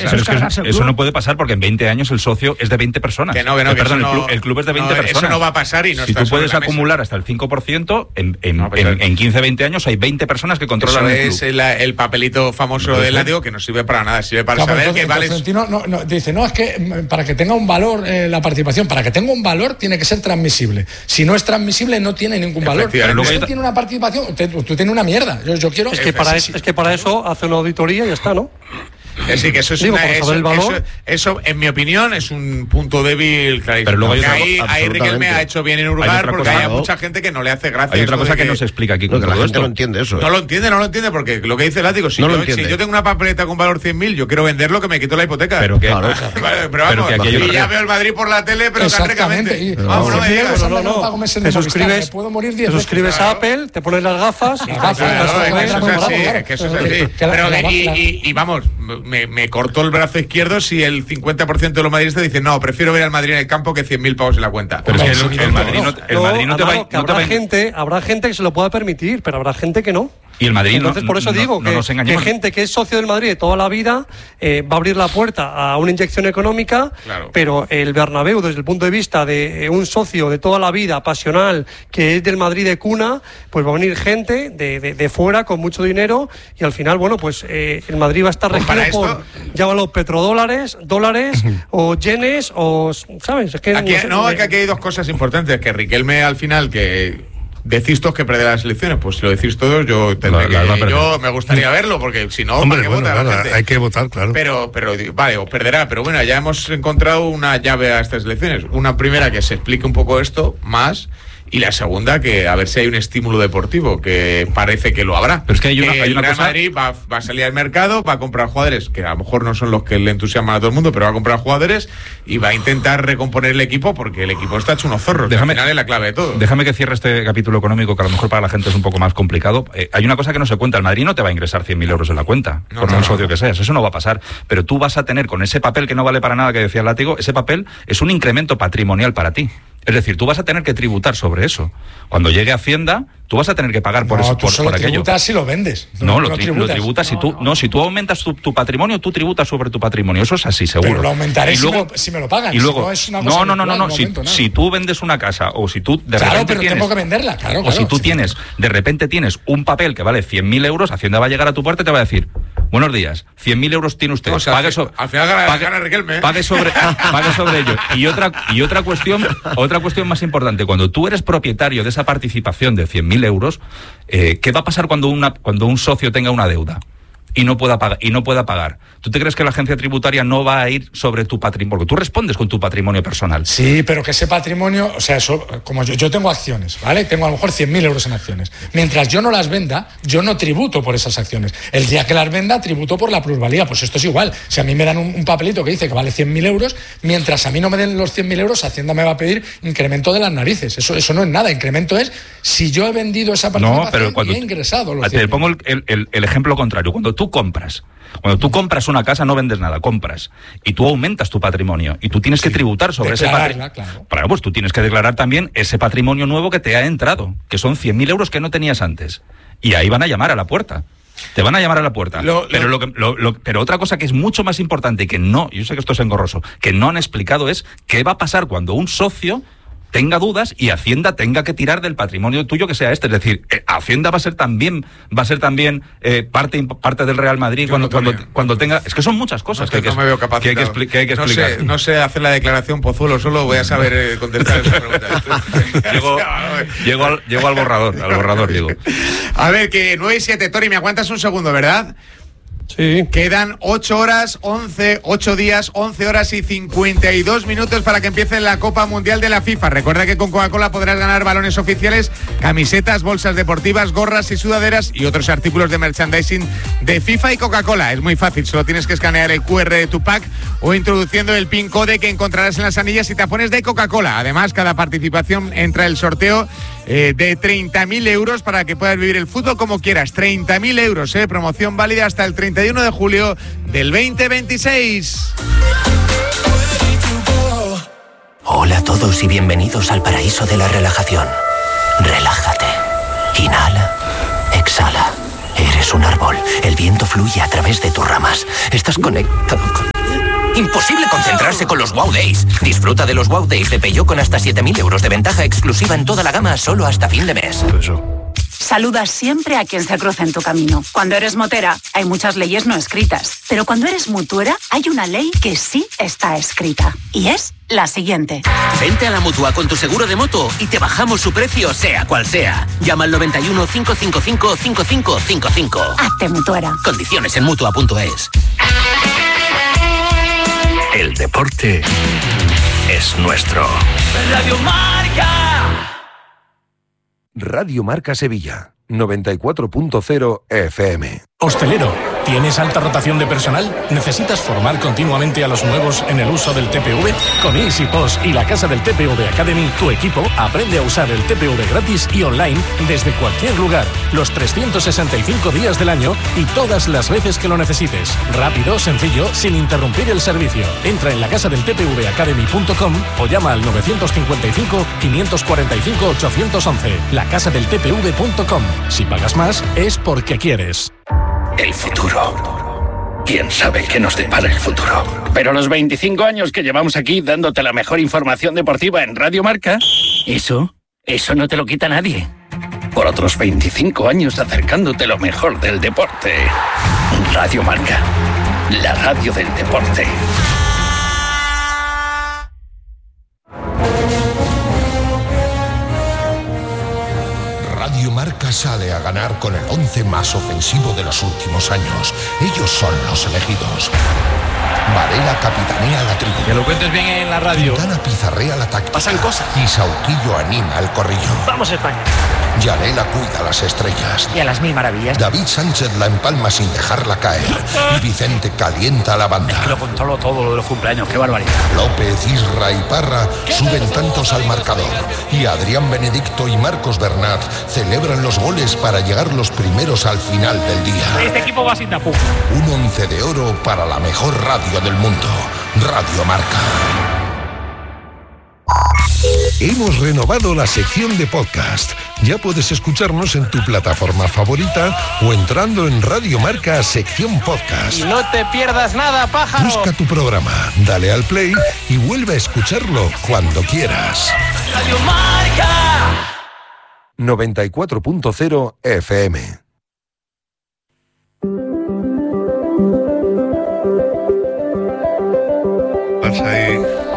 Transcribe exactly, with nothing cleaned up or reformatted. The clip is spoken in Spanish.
eso, es es, eso no puede pasar porque en veinte años el socio es de veinte personas. Que no, que no, eh, que perdón, no, el, club, el club es de veinte no, personas. Eso no va a pasar y no Si está tú puedes sobre la acumular mesa. hasta el cinco por ciento, en, en, no, en, en quince, veinte años hay veinte personas que controlan eso el club. Es el, el papelito famoso no del látigo que no sirve para nada, sirve para claro, saber entonces, que vale. Florentino no, no, dice, no, es que para que tenga un valor eh, la participación, para que tenga un valor tiene que ser transmisible. Si no es transmisible no tiene ningún valor. Pero luego usted hay... tiene una participación, usted, usted tiene una mierda. Yo, yo quiero... Es que, para es, es que para eso hace una auditoría y ya está, ¿no? Es decir, que eso es Digo, una, eso, el valor. Eso, eso, en mi opinión, es un punto débil clarísimo. Pero luego hay otra, ahí, ahí Riquelme ha hecho bien en hurgar porque cosa, hay ¿no? mucha gente que no le hace gracia. Hay otra cosa que, que no se explica aquí con no, todo la gente esto. no entiende eso. No ¿eh? lo entiende, no lo entiende porque lo que dice el látigo, si, no yo, si yo tengo una papeleta con valor cien mil, yo quiero venderlo que me quito la hipoteca. Pero que, claro, claro. Vale, pero vamos, pero que aquí y ya veo el Madrid por la tele, pero exactamente. Y, no, vamos, no me digas. No, no, no. Te suscribes, puedo morir diez te suscribes a Apple, te pones las gafas. Y vamos, me cortó el brazo izquierdo si el cincuenta por ciento de los madridistas dicen no, prefiero ver al Madrid en el campo que cien mil pavos en la cuenta. Pero es que el, el Madrid no, el Madrid no te va, no te habrá va gente, habrá gente que se lo pueda permitir, pero habrá gente que no. Y el Madrid Entonces, no, por eso no, digo no, que, no que gente que es socio del Madrid de toda la vida eh, va a abrir la puerta a una inyección económica, claro. Pero el Bernabéu, desde el punto de vista de un socio de toda la vida, pasional, que es del Madrid de cuna, pues va a venir gente de, de, de fuera con mucho dinero y al final, bueno, pues eh, el Madrid va a estar pues regido por, llámalo, petrodólares, dólares o yenes o, ¿sabes? Es que aquí, no, sé, no, me... que aquí hay dos cosas importantes, que Riquelme al final, que... decís todos que perderá las elecciones, pues si lo decís todos, yo tendré la, la que, yo me gustaría verlo, porque si no, hombre, ¿para qué bueno, vota claro, la gente? Hay que votar, claro. Pero, pero, vale, o perderá, pero bueno, ya hemos encontrado una llave a estas elecciones. Una primera que se explique un poco esto más. Y la segunda, que a ver si hay un estímulo deportivo, que parece que lo habrá. Pero es que hay una, que hay una el Real cosa... Madrid va, va a salir al mercado, va a comprar jugadores que a lo mejor no son los que le entusiasman a todo el mundo, pero va a comprar jugadores y va a intentar recomponer el equipo porque el equipo está hecho unos zorros. Déjame, al final es la clave de todo. Déjame que cierre este capítulo económico, que a lo mejor para la gente es un poco más complicado. Eh, hay una cosa que no se cuenta. El Madrid no te va a ingresar cien mil euros en la cuenta, no, por no, un socio no. que seas. Eso no va a pasar. Pero tú vas a tener, con ese papel que no vale para nada, que decía el látigo, ese papel es un incremento patrimonial para ti. Es decir, tú vas a tener que tributar sobre eso. Cuando llegue Hacienda, tú vas a tener que pagar por no, eso, tú por, solo por aquello. tributas si lo vendes. No, lo, no tri tributas. lo tributas si no, tú, no. no, si tú aumentas tu, tu patrimonio, tú tributas sobre tu patrimonio. Eso es así, seguro. Pero lo aumentaré y luego, si, me, si me lo pagan. Y luego, si no, es una cosa no, no, no, no, no. Si, momento, si tú vendes una casa o si tú de claro, repente pero tienes, tengo que venderla, claro, o claro, si tú sí, tienes, de repente tienes un papel que vale cien mil euros, Hacienda va a llegar a tu puerta y te va a decir: buenos días, cien mil euros tiene usted. O sea, pague, so, al final gana, pague, gana Riquelme, ¿eh? pague sobre, pague sobre ello. Y otra, y otra cuestión, otra cuestión más importante, cuando tú eres propietario de esa participación de cien mil euros, eh, ¿qué va a pasar cuando una, cuando un socio tenga una deuda y no pueda pagar y no pueda pagar? ¿Tú te crees que la agencia tributaria no va a ir sobre tu patrimonio? Porque tú respondes con tu patrimonio personal. Sí, pero que ese patrimonio, o sea, eso, como yo, yo tengo acciones, ¿vale? Tengo a lo mejor cien mil euros en acciones. Mientras yo no las venda, yo no tributo por esas acciones. El día que las venda, tributo por la plusvalía. Pues esto es igual. Si a mí me dan un, un papelito que dice que vale cien mil euros, mientras a mí no me den los cien mil euros, Hacienda me va a pedir incremento de las narices. Eso, eso no es nada. Incremento es si yo he vendido esa participación no, pero cuando y he ingresado los te pongo el, el, el ejemplo contrario. Cuando tú compras, Cuando tú compras una casa no vendes nada, compras. Y tú aumentas tu patrimonio. Y tú tienes sí, que tributar sobre ese patrimonio. Claro. Claro, pues tú tienes que declarar también ese patrimonio nuevo que te ha entrado, que son cien mil euros que no tenías antes. Y ahí van a llamar a la puerta. Te van a llamar a la puerta. Lo, pero, lo, lo, lo, pero otra cosa que es mucho más importante y que no, yo sé que esto es engorroso, que no han explicado es qué va a pasar cuando un socio tenga dudas y Hacienda tenga que tirar del patrimonio tuyo que sea este. Es decir, eh, Hacienda va a ser también va a ser también eh, parte parte del Real Madrid cuando, no cuando, cuando tenga... Es que es que son muchas cosas no, que, no que, me veo capaz que, hay que, expli que hay que no explicar. Sé, no sé hacer la declaración Pozuelo solo, voy a saber eh, contestar esa pregunta. llego, llego, al, llego al borrador, al borrador llego. A ver, que nueve y siete, Tori, me aguantas un segundo, ¿verdad? Sí. Quedan ocho horas, once, ocho días, once horas y cincuenta y dos minutos para que empiece la Copa Mundial de la FIFA. Recuerda que con Coca-Cola podrás ganar balones oficiales, camisetas, bolsas deportivas, gorras y sudaderas y otros artículos de merchandising de FIFA y Coca-Cola. Es muy fácil, solo tienes que escanear el cu erre de tu pack o introduciendo el pin code que encontrarás en las anillas y tapones de Coca-Cola. Además, cada participación entra el sorteo eh, de treinta mil euros para que puedas vivir el fútbol como quieras. treinta mil euros, eh, promoción válida hasta el treinta y uno de julio del veinte veintiséis. Hola a todos y bienvenidos al paraíso de la relajación. Relájate. Inhala. Exhala. Eres un árbol. El viento fluye a través de tus ramas. Estás conectado con... Imposible concentrarse con los Wow Days. Disfruta de los Wow Days de Peugeot con hasta siete mil euros de ventaja exclusiva en toda la gama solo hasta fin de mes. Saludas siempre a quien se cruce en tu camino. Cuando eres motera, hay muchas leyes no escritas. Pero cuando eres mutuera, hay una ley que sí está escrita. Y es la siguiente. Vente a la Mutua con tu seguro de moto y te bajamos su precio, sea cual sea. Llama al noventa y uno, cinco cinco cinco, cinco cinco cinco cinco. Hazte mutuera. Condiciones en mutua punto es. El deporte es nuestro. Radio Marca. Radio Marca Sevilla, noventa y cuatro punto cero F M. Hostelero, ¿tienes alta rotación de personal? ¿Necesitas formar continuamente a los nuevos en el uso del T P V? Con EasyPost y la Casa del T P V Academy, tu equipo aprende a usar el T P V gratis y online desde cualquier lugar, los trescientos sesenta y cinco días del año y todas las veces que lo necesites. Rápido, sencillo, sin interrumpir el servicio. Entra en la casa del T P V academy punto com o llama al novecientos cincuenta y cinco, quinientos cuarenta y cinco, ochocientos once. La casa del T P V punto com. Si pagas más, es porque quieres. El futuro. ¿Quién sabe qué nos depara el futuro? Pero los veinticinco años que llevamos aquí dándote la mejor información deportiva en Radio Marca, eso, eso no te lo quita nadie. Por otros veinticinco años acercándote lo mejor del deporte. Radio Marca, la radio del deporte. Radio Marca sale a ganar con el once más ofensivo de los últimos años. Ellos son los elegidos. Varela capitanea la tribu. Que lo cuentes bien en la radio. Quintana pizarrea la táctica. Pasan cosas. Y Sauquillo anima el corrillo. Vamos España. Yanela cuida las estrellas. Y a las mil maravillas. David Sánchez la empalma sin dejarla caer. Y Vicente calienta la banda. Es que lo controlo todo lo de los cumpleaños, qué barbaridad. López, Isra y Parra suben tantos al marcador. Y Adrián Benedicto y Marcos Bernat celebran los goles para llegar los primeros al final del día. Este equipo va sin tapujos. Un once de oro para la mejor radio del mundo. Radio Marca. Hemos renovado la sección de podcast. Ya puedes escucharnos en tu plataforma favorita o entrando en Radio Marca sección podcast. Y no te pierdas nada, pájaro. Busca tu programa, dale al play y vuelve a escucharlo cuando quieras. Radio Marca. noventa y cuatro punto cero F M.